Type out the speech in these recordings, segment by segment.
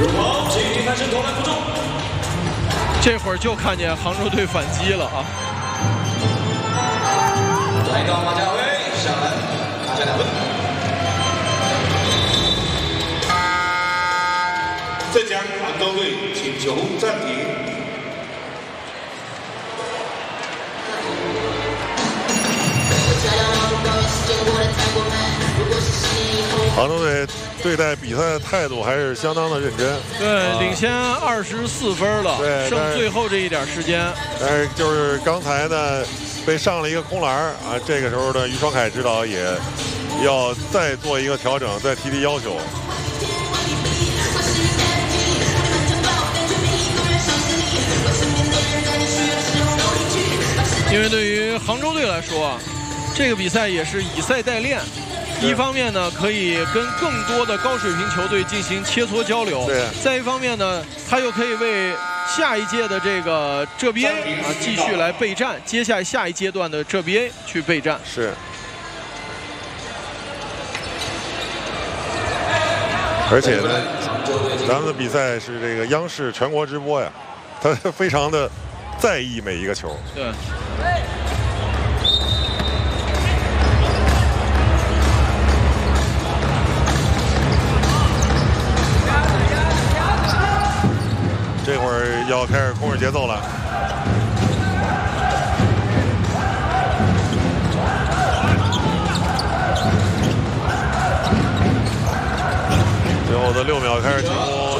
这会儿就看见杭州队反击了啊！ 来到马家辉上篮，拿下2分。 浙江杭州队请求暂停。 杭州队对待比赛的态度还是相当的认真。 对，领先24分了， 对， 剩最后这一点时间。 但是就是刚才呢，被上了一个空篮啊，这个时候呢，于双凯指导也要再做一个调整，再提要求。 因为对于杭州队来说啊，这个比赛也是以赛代练。 一方面呢，可以跟更多的高水平球队进行切磋交流；再一方面呢，他又可以为下一届的这个浙 BA 啊继续来备战，接下来下一阶段的浙 BA 去备战。 是。而且呢，咱们的比赛是这个央视全国直播呀，他非常的在意每一个球。 对。 这会儿要开始控制节奏了。最后的6秒开始进攻。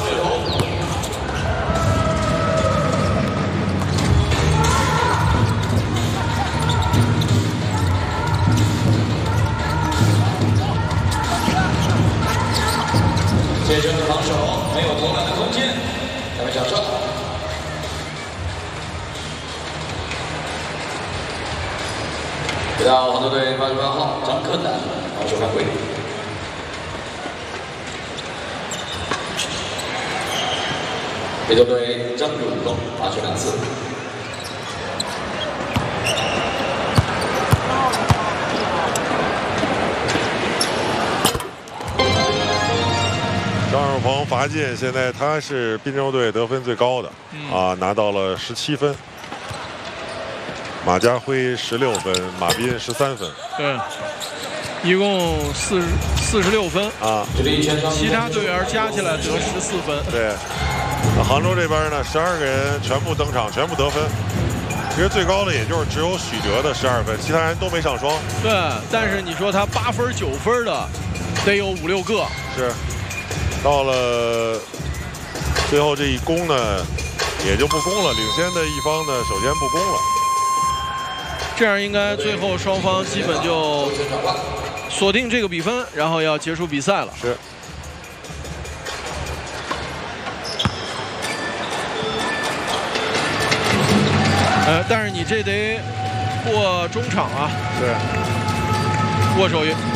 接着防守没有投篮的空间。 咱们假设，回到杭州队88号张可南防守犯规。北斗队张汝东罚球2次。 张汝鹏罚进，现在他是滨州队得分最高的，啊，拿到了17分。马家辉16分，马斌13分。 对，一共46分啊。 其他队员加起来得14分。 对，杭州这边呢，12个人全部登场，全部得分。其实最高的也就是只有许哲的12分，其他人都没上双。 对，但是你说他8分9分的，得有5、6个。 是。 到了最后这一攻呢，也就不攻了。领先的一方呢，首先不攻了。 这样应该最后双方基本就锁定这个比分，然后要结束比赛了。 是。 但是你这得过中场啊。 对。 握手